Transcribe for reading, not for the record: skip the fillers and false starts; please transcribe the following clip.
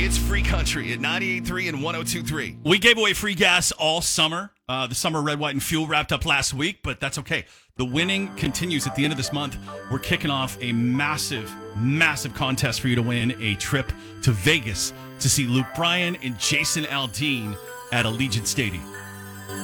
It's Free Country at 98.3 and 102.3. We gave away free gas all summer. The summer Red, White, and Fuel wrapped up last week, but that's okay. The winning continues at the end of this month. We're kicking off a massive, massive contest for you to win a trip to Vegas to see Luke Bryan and Jason Aldean at Allegiant Stadium.